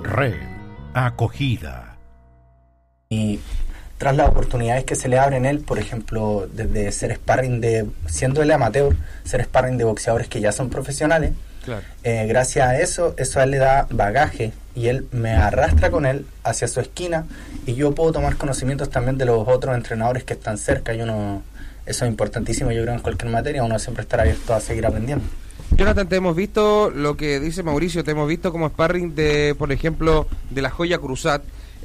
Red, acogida. Y tras las oportunidades que se le abren a él, por ejemplo, desde ser sparring siendo él amateur, ser sparring de boxeadores que ya son profesionales, Claro. Gracias a eso a él le da bagaje y él me arrastra con él hacia su esquina y yo puedo tomar conocimientos también de los otros entrenadores que están cerca y eso es importantísimo, yo creo, en cualquier materia, uno siempre estará abierto a seguir aprendiendo. Jonathan, te hemos visto lo que dice Mauricio, te hemos visto como sparring de, por ejemplo, de la Joya Cruzat,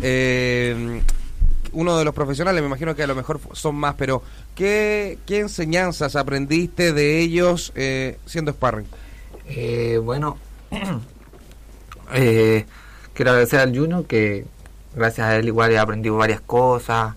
uno de los profesionales, me imagino que a lo mejor son más, pero ¿qué enseñanzas aprendiste de ellos siendo sparring? Bueno, quiero agradecer al Juno, que gracias a él igual he aprendido varias cosas,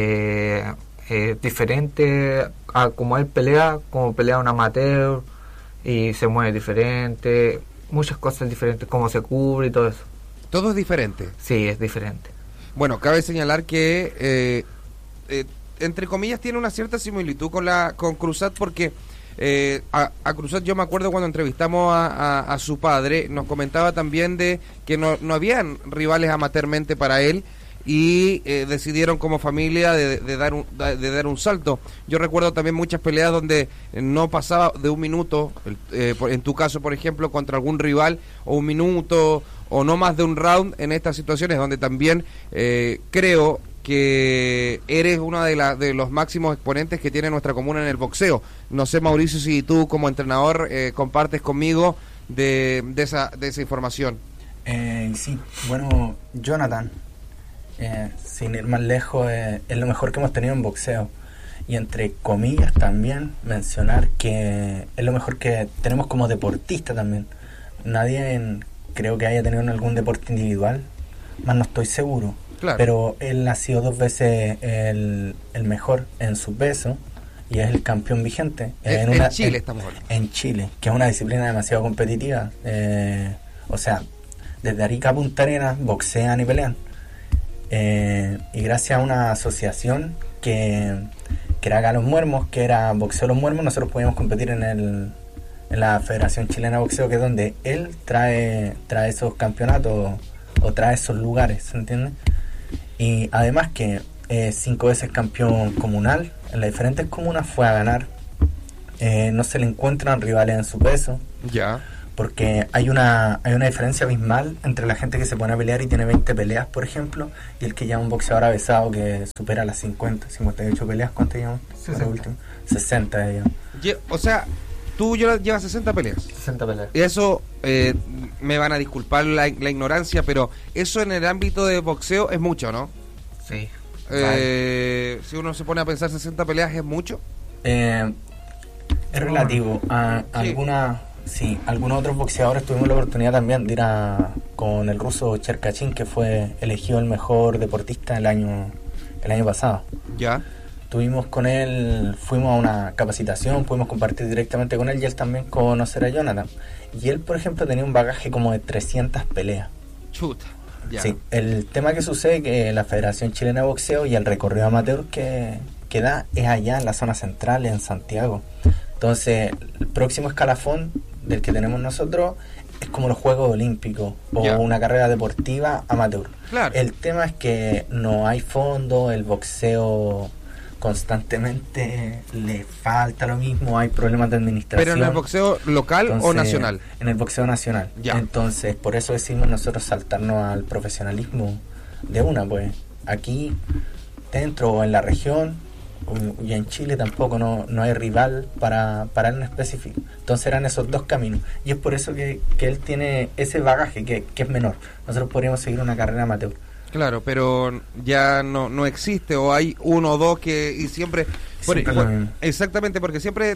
diferente a como él pelea, como pelea un amateur, y se mueve diferente, muchas cosas diferentes, cómo se cubre y todo eso. ¿Todo es diferente? Sí, es diferente. Bueno, cabe señalar que, entre comillas, tiene una cierta similitud con Cruzat, porque a Cruzat, yo me acuerdo cuando entrevistamos a su padre, nos comentaba también de que no habían rivales amateurmente para él, y decidieron como familia de dar un salto. Yo recuerdo también muchas peleas donde no pasaba de un minuto, en tu caso, por ejemplo, contra algún rival, o un minuto, o no más de un round, en estas situaciones donde también creo que eres uno de los máximos exponentes que tiene nuestra comuna en el boxeo. No sé, Mauricio, si tú como entrenador compartes conmigo de esa información. Sí, bueno, Jonathan, sin ir más lejos, es lo mejor que hemos tenido en boxeo. Y entre comillas también mencionar que es lo mejor que tenemos como deportista también. Nadie creo que haya tenido en algún deporte individual, más no estoy seguro. Claro. Pero él ha sido 2 veces el mejor en su peso y es el campeón vigente. En Chile estamos hablando. En Chile, que es una disciplina demasiado competitiva. O sea, desde Arica a Punta Arenas boxean y pelean. Y gracias a una asociación que era acá Los Muermos, que era Boxeo Los Muermos, nosotros podíamos competir en la Federación Chilena de Boxeo, que es donde él trae esos campeonatos o trae esos lugares, ¿se entiende? Y además que 5 veces campeón comunal, en las diferentes comunas fue a ganar. No se le encuentran rivales en su peso. Ya. Porque hay una diferencia abismal entre la gente que se pone a pelear y tiene 20 peleas, por ejemplo, y el que llama un boxeador avesado que supera las 58 peleas. ¿Cuántas llaman? 60 de ellos. O sea, tú llevas 60 peleas. 60 peleas. Y eso, me van a disculpar la ignorancia, pero eso en el ámbito de boxeo es mucho, ¿no? Sí. Si uno se pone a pensar, 60 peleas es mucho. Es relativo. Algunos otros boxeadores tuvimos la oportunidad también de ir con el ruso Cherkachin, que fue elegido el mejor deportista el año pasado. Ya. Tuvimos con él, fuimos a una capacitación, pudimos compartir directamente con él y él también conocer a Jonathan. Y él, por ejemplo, tenía un bagaje como de 300 peleas. Chuta. Ya. Sí, el tema que sucede es que la Federación Chilena de Boxeo y el recorrido amateur que da es allá en la zona central, en Santiago. Entonces, el próximo escalafón del que tenemos nosotros es como los Juegos Olímpicos o una carrera deportiva amateur. Claro. El tema es que no hay fondo, el boxeo constantemente le falta lo mismo, hay problemas de administración. ¿Pero en el boxeo local o nacional? En el boxeo nacional. Ya. Entonces, por eso decidimos nosotros saltarnos al profesionalismo de una, pues aquí dentro o en la región y en Chile tampoco no hay rival para él en específico. Entonces eran esos dos caminos y es por eso que él tiene ese bagaje que es menor. Nosotros podríamos seguir una carrera amateur. Claro, pero ya no existe, o hay uno o dos que y siempre exactamente, porque siempre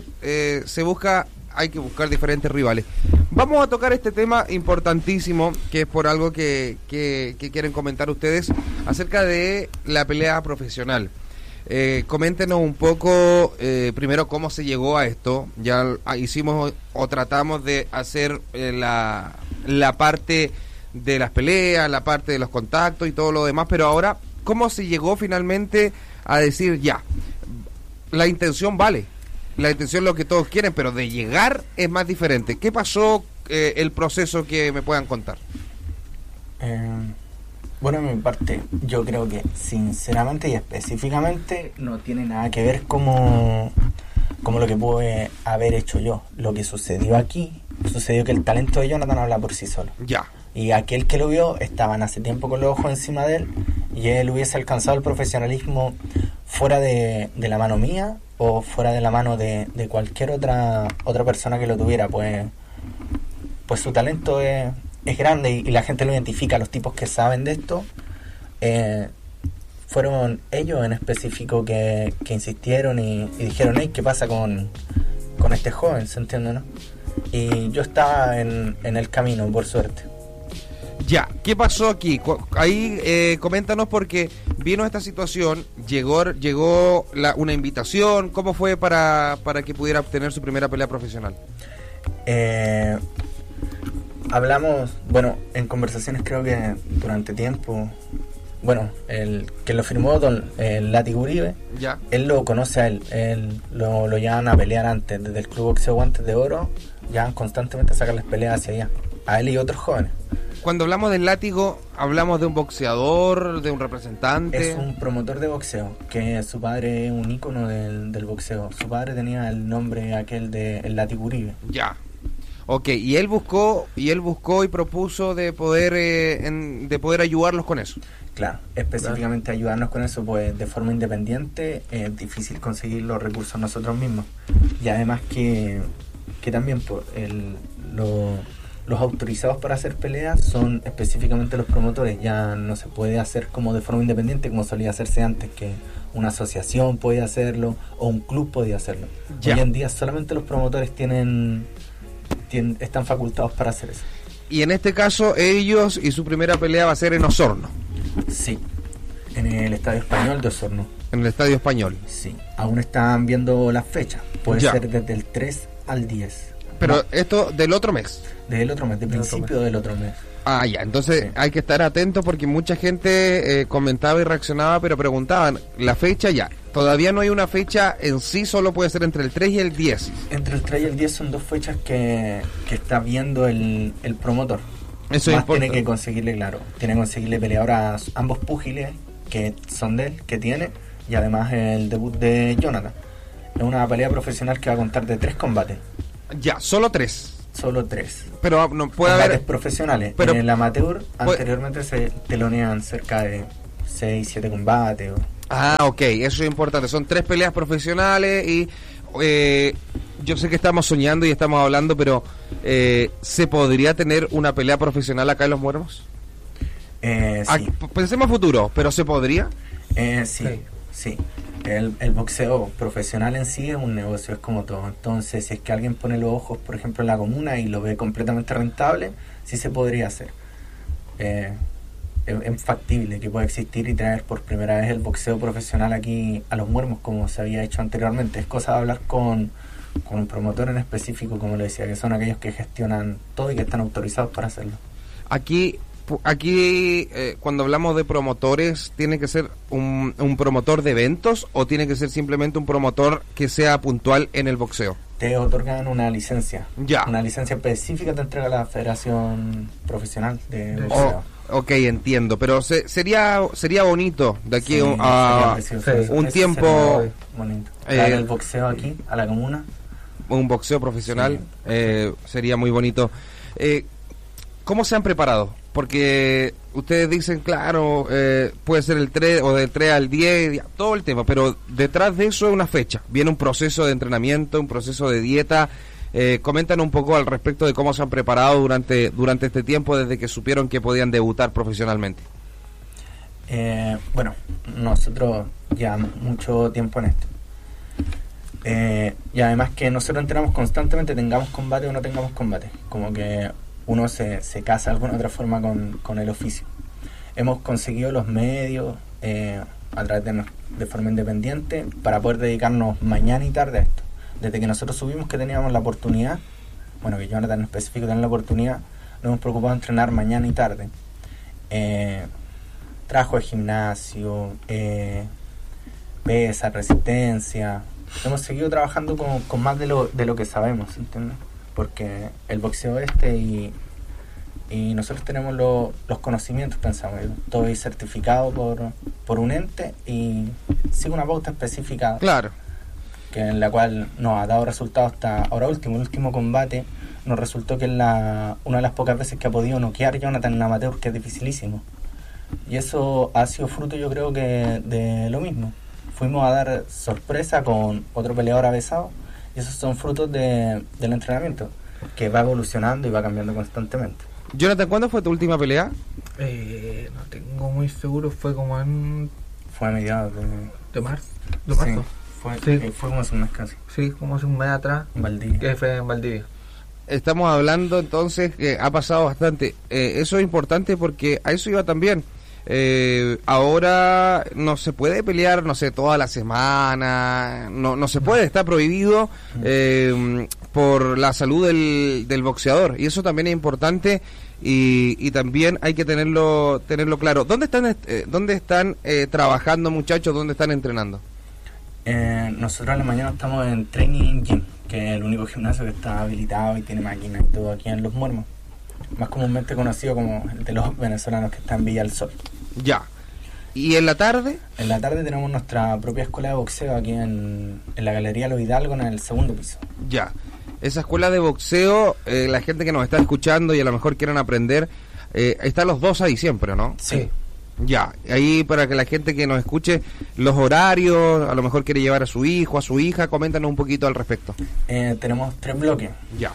hay que buscar diferentes rivales. Vamos a tocar este tema importantísimo, que es por algo que quieren comentar ustedes acerca de la pelea profesional. Coméntenos un poco primero cómo se llegó a esto. Ya hicimos o tratamos de hacer la parte de las peleas, la parte de los contactos y todo lo demás, pero ahora, ¿cómo se llegó finalmente a decir ya, la intención vale, la intención es lo que todos quieren, pero de llegar es más diferente? ¿Qué pasó, el proceso que me puedan contar? Bueno, en mi parte, yo creo que sinceramente y específicamente no tiene nada que ver como lo que pude haber hecho yo. Lo que sucedió aquí, sucedió que el talento de Jonathan habla por sí solo. Ya. Y aquel que lo vio estaban hace tiempo con los ojos encima de él y él hubiese alcanzado el profesionalismo fuera de la mano mía o fuera de la mano de cualquier otra persona que lo tuviera. Pues su talento es grande y la gente lo identifica. Los tipos que saben de esto fueron ellos en específico que insistieron y dijeron, hey, ¿qué pasa con este joven? ¿Se entiende, no? Y yo estaba en el camino, por suerte. Ya, ¿qué pasó aquí? Ahí coméntanos, porque vino esta situación, llegó una invitación. ¿Cómo fue para que pudiera obtener su primera pelea profesional? Hablamos, bueno, en conversaciones creo que durante tiempo. Bueno, el que lo firmó, el Látigo Uribe, ya. Él lo conoce a él lo llevan a pelear antes, desde el Club Boxeo Guantes de Oro, llevan constantemente a sacar las peleas hacia allá, a él y otros jóvenes. Cuando hablamos del Látigo, ¿hablamos de un boxeador, de un representante? Es un promotor de boxeo, que su padre es un ícono del boxeo. Su padre tenía el nombre aquel de el Látigo Uribe. Ya. Ok, y él buscó y propuso de poder ayudarlos con eso. Claro, específicamente ayudarnos con eso, pues de forma independiente es difícil conseguir los recursos nosotros mismos. Y además que también pues, los autorizados para hacer peleas son específicamente los promotores. Ya no se puede hacer como de forma independiente como solía hacerse antes, que una asociación podía hacerlo o un club podía hacerlo. Ya. Hoy en día solamente los promotores están facultados para hacer eso. Y en este caso ellos y su primera pelea va a ser en Osorno. Sí, en el Estadio Español de Osorno. En el Estadio Español. Sí, aún están viendo las fechas. Puede Ya. ser desde el 3 al 10. Pero No, esto del otro mes. del otro mes, de principio del otro mes. Ah, ya, entonces Sí. hay que estar atento, porque mucha gente comentaba y reaccionaba, pero preguntaban, la fecha ya. Todavía no hay una fecha en sí, solo puede ser entre el 3 y el 10. Entre el 3 y el 10 son dos fechas que está viendo el promotor. Eso es Más tiene importante. que conseguirle, claro, tiene que conseguirle peleadoras ambos púgiles que son de él, que tiene, y además el debut de Jonathan. Es una pelea profesional que va a contar de 3 combates, Ya, solo 3. solo 3. Pero no puede Combates haber... profesionales. pero- en el amateur puede- anteriormente se telonean cerca de 6, 7 combates. Ah, ok, eso es importante. Son 3 peleas profesionales y yo sé que estamos soñando y estamos hablando, pero ¿se podría tener una pelea profesional acá en Los Muermos? Sí. Pensemos futuro, pero ¿se podría? Sí. El boxeo profesional en sí es un negocio, es como todo. Entonces, si es que alguien pone los ojos, por ejemplo, en la comuna y lo ve completamente rentable, sí se podría hacer. Es factible que pueda existir y traer por primera vez el boxeo profesional aquí a Los Muermos, como se había hecho anteriormente. Es cosa de hablar con un promotor en específico, como le decía, que son aquellos que gestionan todo y que están autorizados para hacerlo. Aquí cuando hablamos de promotores, ¿tiene que ser un promotor de eventos o tiene que ser simplemente un promotor que sea puntual en el boxeo? Te otorgan una licencia. Ya. Una licencia específica te entrega la Federación Profesional de Boxeo. Ok, entiendo, pero sería bonito de aquí Sí, a sería precioso. sí, un Eso tiempo, sería bonito. Traer el boxeo aquí, a la comuna. un boxeo profesional, Sí. sería muy bonito. ¿Cómo se han preparado? Porque ustedes dicen, claro, puede ser el 3 o del 3 al 10, ya, todo el tema, pero detrás de eso es una fecha. Viene un proceso de entrenamiento, un proceso de dieta. Coméntanos un poco al respecto de cómo se han preparado durante este tiempo, desde que supieron que podían debutar profesionalmente. Bueno, nosotros llevamos mucho tiempo en esto. Y además que nosotros entrenamos constantemente, tengamos combate o no tengamos combate. Como que uno se casa de alguna otra forma con el oficio. Hemos conseguido los medios a través de forma independiente para poder dedicarnos mañana y tarde a esto. Desde que nosotros subimos que teníamos la oportunidad, bueno, que Jonathan en específico tenía la oportunidad, nos hemos preocupado de entrenar mañana y tarde. Trabajo de gimnasio, pesa, resistencia. Hemos seguido trabajando con más de lo que sabemos, ¿entiendes? Porque el boxeo y y nosotros tenemos los conocimientos, pensamos, todo es certificado por un ente y sigue una pauta específica, Claro. que en la cual nos ha dado resultados hasta ahora último. El último combate nos resultó que es una de las pocas veces que ha podido noquear Jonathan en amateur, que es dificilísimo. Y eso ha sido fruto, yo creo, que de lo mismo. Fuimos a dar sorpresa con otro peleador avesado, y esos son frutos del entrenamiento, que va evolucionando y va cambiando constantemente. Jonathan, ¿cuándo fue tu última pelea? No tengo muy seguro, fue como en... Fue a mediados ¿De marzo? ¿De sí, marzo? fue como hace un mes casi, Sí, como hace un mes atrás, en Valdivia. que fue en Valdivia. Estamos hablando entonces que ha pasado bastante. Eso es importante porque a eso iba también. Ahora no se puede pelear, no sé, toda la semana, no se puede, está prohibido por la salud del boxeador, y eso también es importante y también hay que tenerlo claro. ¿Dónde están trabajando, muchachos? ¿Dónde están entrenando? Nosotros a la mañana estamos en Training Gym, que es el único gimnasio que está habilitado y tiene máquinas y todo aquí en Los Muermos, más comúnmente conocido como el de los venezolanos, que está en Villa del Sol. Ya. ¿Y en la tarde? En la tarde tenemos nuestra propia escuela de boxeo aquí en la Galería Los Hidalgo, en el segundo piso. Ya. Esa escuela de boxeo, la gente que nos está escuchando y a lo mejor quieran aprender, están los dos ahí siempre, ¿no? Sí. Ya, ahí para que la gente que nos escuche, los horarios, a lo mejor quiere llevar a su hijo, a su hija, coméntanos un poquito al respecto. Tenemos 3 bloques. Ya.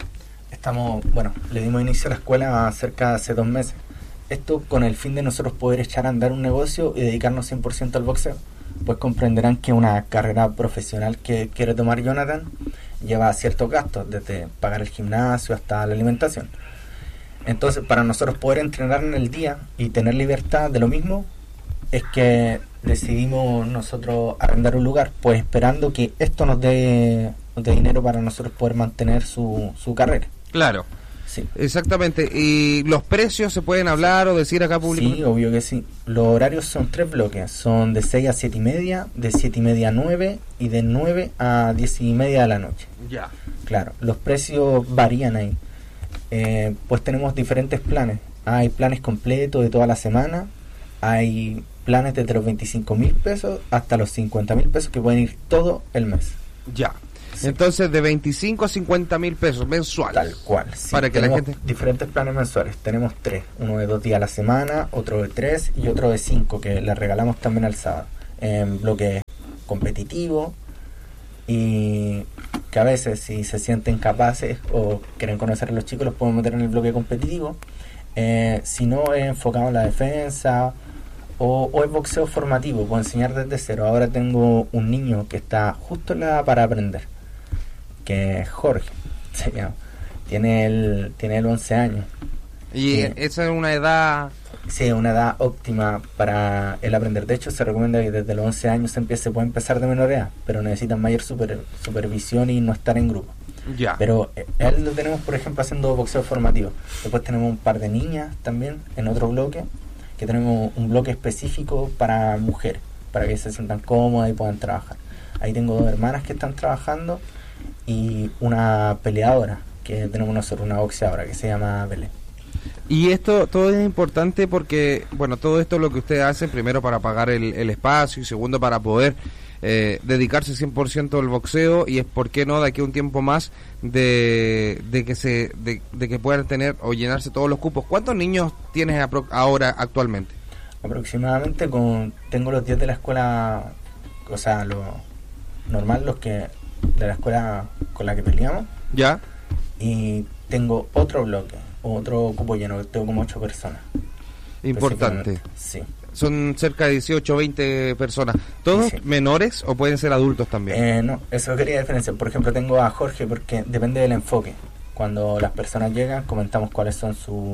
Le dimos inicio a la escuela cerca de hace 2 meses. Esto con el fin de nosotros poder echar a andar un negocio y dedicarnos 100% al boxeo. Pues comprenderán que una carrera profesional que quiere tomar Jonathan lleva ciertos gastos, desde pagar el gimnasio hasta la alimentación. Entonces, para nosotros poder entrenar en el día y tener libertad de lo mismo, es que decidimos nosotros arrendar un lugar, pues esperando que esto nos dé dinero para nosotros poder mantener su carrera. Claro. Sí. Exactamente. ¿Y los precios se pueden hablar o decir acá público? Sí, obvio que sí. Los horarios son 3 bloques. Son de 6 a 7 y media, de 7 y media a 9 y de 9 a 10 y media de la noche. Ya. Claro, los precios varían ahí. Pues tenemos diferentes planes. Hay planes completos de toda la semana. Hay planes desde los 25.000 pesos hasta los 50.000 pesos, que pueden ir todo el mes. Ya. Sí. Entonces, de 25 a 50.000 pesos mensuales. Tal cual. Sí. Para que la Tenemos gente... diferentes planes mensuales. Tenemos 3. Uno de 2 días a la semana, otro de 3 y otro de 5, que le regalamos también al sábado. En bloque competitivo, y que a veces, si se sienten capaces o quieren conocer a los chicos, los podemos meter en el bloque competitivo. Si no, es enfocado en la defensa o es boxeo formativo, puedo enseñar desde cero. Ahora tengo un niño que está justo en la edad para aprender, que es Jorge, se llama. Tiene él 11 años. Y esa es una edad... Sí, una edad óptima para el aprender. De hecho, se recomienda que desde los 11 años se puede empezar de menor edad, pero necesitan mayor supervisión y no estar en grupo. Ya. Pero él lo tenemos, por ejemplo, haciendo boxeo formativo. Después tenemos un par de niñas también en otro bloque, que tenemos un bloque específico para mujeres, para que se sientan cómodas y puedan trabajar. Ahí tengo 2 hermanas que están trabajando y una peleadora, que tenemos nosotros, una boxeadora que se llama Belén. Y esto todo es importante porque, bueno, todo esto es lo que ustedes hacen, primero para pagar el espacio y segundo para poder dedicarse 100% al boxeo, y es, ¿por qué no?, de aquí a un tiempo más de que puedan tener o llenarse todos los cupos. ¿Cuántos niños tienes ahora actualmente? Aproximadamente tengo los 10 de la escuela, o sea, lo normal, los que de la escuela con la que peleamos. ¿Ya? Y tengo otro bloque, otro cupo lleno, tengo como 8 personas. Importante. Sí. Son cerca de 18 o 20 personas. ¿Todos Sí. menores o pueden ser adultos también? No, eso quería diferenciar. Por ejemplo, tengo a Jorge, porque depende del enfoque. Cuando las personas llegan, comentamos cuáles son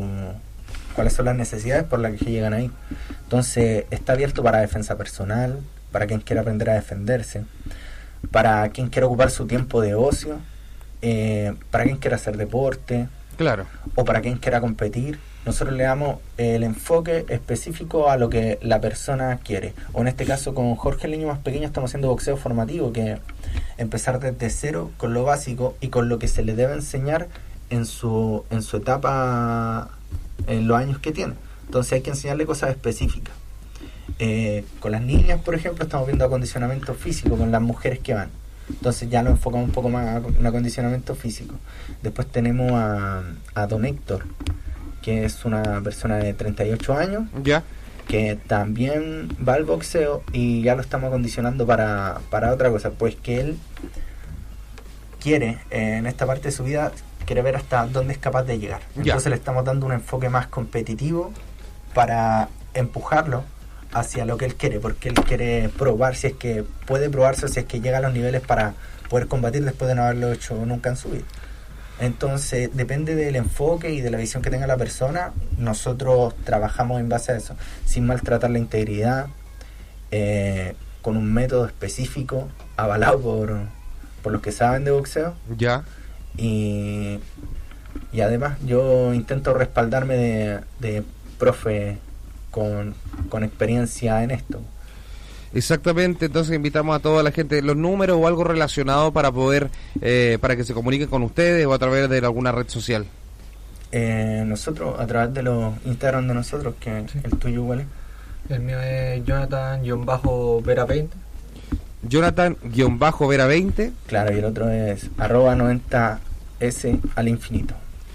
las necesidades por las que llegan ahí. Entonces, está abierto para defensa personal, para quien quiera aprender a defenderse, para quien quiera ocupar su tiempo de ocio, para quien quiera hacer deporte, Claro. o para quien quiera competir. Nosotros le damos el enfoque específico a lo que la persona quiere. O en este caso, con Jorge, el niño más pequeño, estamos haciendo boxeo formativo, que empezar desde cero con lo básico y con lo que se le debe enseñar en su etapa en los años que tiene. Entonces hay que enseñarle cosas específicas. Con las niñas, por ejemplo, estamos viendo acondicionamiento físico con las mujeres que van. Entonces ya lo enfocamos un poco más en acondicionamiento físico. Después tenemos a don Héctor, que es una persona de 38 años, Ya. que también va al boxeo y ya lo estamos acondicionando para otra cosa, pues que él quiere, en esta parte de su vida, quiere ver hasta dónde es capaz de llegar. Entonces le estamos dando un enfoque más competitivo para empujarlo hacia lo que él quiere, porque él quiere probar si es que puede probarse, o si es que llega a los niveles para poder combatir después de no haberlo hecho nunca en su vida. Entonces depende del enfoque y de la visión que tenga la persona. Nosotros trabajamos en base a eso, sin maltratar la integridad, con un método específico avalado por los que saben de boxeo. Ya. Y además yo intento respaldarme de profe con experiencia en esto. Exactamente, entonces invitamos a toda la gente, los números o algo relacionado para poder, para que se comuniquen con ustedes o a través de alguna red social. Nosotros, a través de los Instagram de nosotros, que Sí. el tuyo, ¿cuál es? El mío es Jonathan-Vera20. Jonathan-Vera20, Claro, y el otro es @90s al infinito.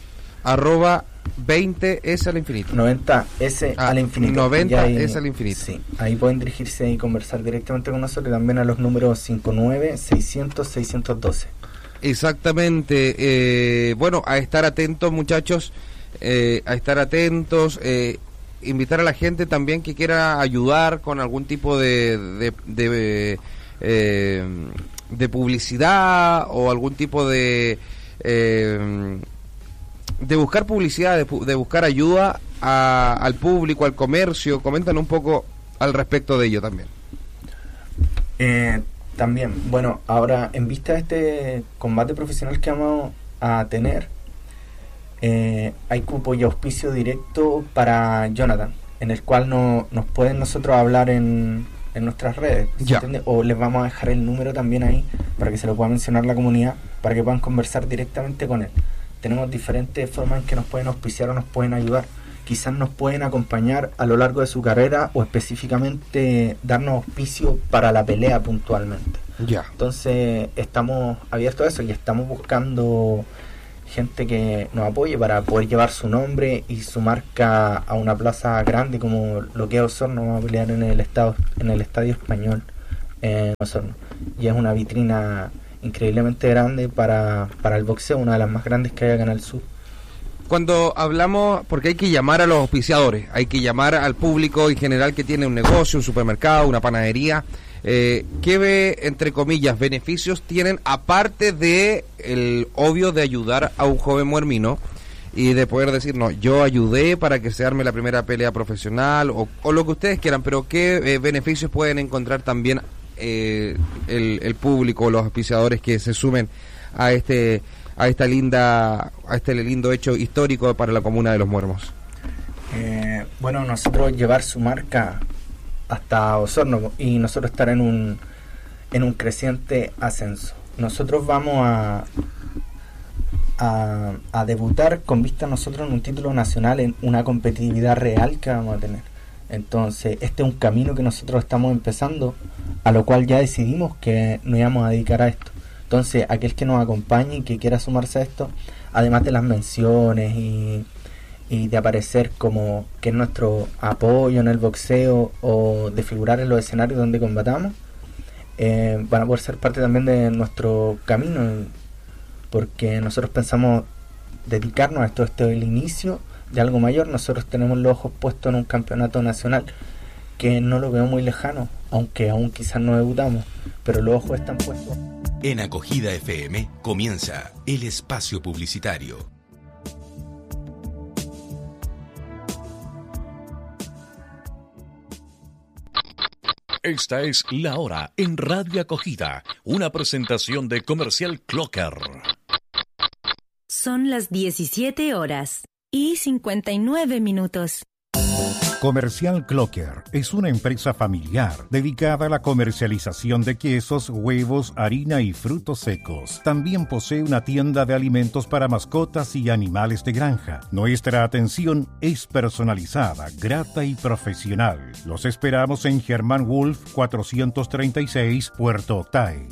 @20s al infinito. 90s al infinito. 90s al infinito. Sí, ahí pueden dirigirse y conversar directamente con nosotros, y también a los números 59-600-612. Exactamente. Bueno, a estar atentos, muchachos, a estar atentos, invitar a la gente también que quiera ayudar con algún tipo de publicidad o algún tipo de buscar publicidad, de buscar ayuda al público, al comercio. Comentan un poco al respecto de ello también. También, bueno, ahora en vista de este combate profesional que vamos a tener, hay cupo y auspicio directo para Jonathan, en el cual nos pueden nosotros hablar en nuestras redes, Ya. ¿entiende? O les vamos a dejar el número también ahí para que se lo pueda mencionar la comunidad, para que puedan conversar directamente con él. Tenemos diferentes formas en que nos pueden auspiciar o nos pueden ayudar. Quizás nos pueden acompañar a lo largo de su carrera, o específicamente darnos auspicio para la pelea puntualmente. Ya. Entonces estamos abiertos a eso y estamos buscando gente que nos apoye para poder llevar su nombre y su marca a una plaza grande como lo que es Osorno. Vamos a pelear en el Estadio Español en Osorno, y es una vitrina increíblemente grande para el boxeo, una de las más grandes que hay acá en el sur. Cuando hablamos, porque hay que llamar a los auspiciadores, hay que llamar al público en general que tiene un negocio, un supermercado, una panadería, ¿qué, entre comillas, beneficios tienen aparte de el obvio de ayudar a un joven muermino y de poder decir, no, yo ayudé para que se arme la primera pelea profesional o lo que ustedes quieran, pero qué beneficios pueden encontrar también el público, los auspiciadores que se sumen a este lindo hecho histórico para la comuna de Los Muermos? Bueno, nosotros llevar su marca hasta Osorno y nosotros estar en un creciente ascenso. Nosotros vamos a debutar con vista a nosotros en un título nacional, en una competitividad real que vamos a tener. Entonces este es un camino que nosotros estamos empezando, a lo cual ya decidimos que nos íbamos a dedicar a esto. Entonces aquel que nos acompañe y que quiera sumarse a esto, además de las menciones y de aparecer como que es nuestro apoyo en el boxeo o de figurar en los escenarios donde combatamos, van a poder ser parte también de nuestro camino, porque nosotros pensamos dedicarnos a esto. Este es el inicio de algo mayor. Nosotros tenemos los ojos puestos en un campeonato nacional que no lo veo muy lejano, aunque aún quizás no debutamos, pero los ojos están puestos. En Acogida FM comienza el espacio publicitario. Esta es la hora en Radio Acogida, una presentación de Comercial Clocker. Son las 17 horas y 59 minutos. Comercial Clocker es una empresa familiar dedicada a la comercialización de quesos, huevos, harina y frutos secos. También posee una tienda de alimentos para mascotas y animales de granja. Nuestra atención es personalizada, grata y profesional. Los esperamos en Germán Wolf 436, Puerto Octay.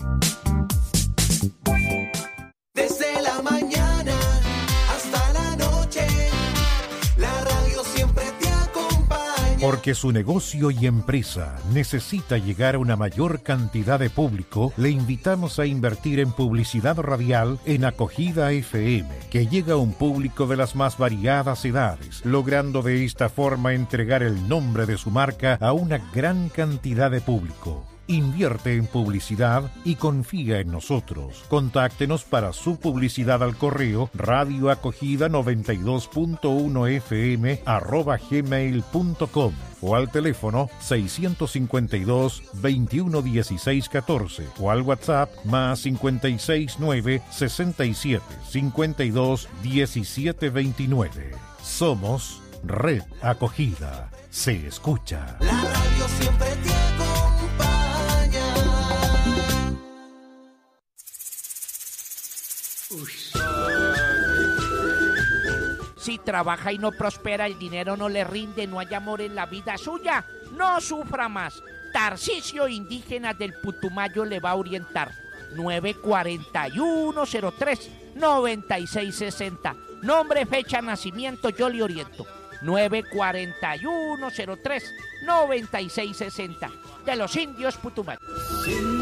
Desde la mañana hasta la noche, la radio siempre te acompaña. Porque su negocio y empresa necesita llegar a una mayor cantidad de público, le invitamos a invertir en publicidad radial en Acogida FM, que llega a un público de las más variadas edades, logrando de esta forma entregar el nombre de su marca a una gran cantidad de público. Invierte en publicidad y confía en nosotros. Contáctenos para su publicidad al correo radioacogida92.1fm@gmail.com o al teléfono 652 21 16 14 o al WhatsApp más 569 67 52 17 29. Somos Red Acogida. Se escucha. La radio siempre te acompaña. Si trabaja y no prospera, el dinero no le rinde, no hay amor en la vida suya, no sufra más. Tarcisio Indígena del Putumayo le va a orientar. 941-03-9660. Nombre, fecha, nacimiento, yo le oriento. 941-03-9660. De los indios Putumayo.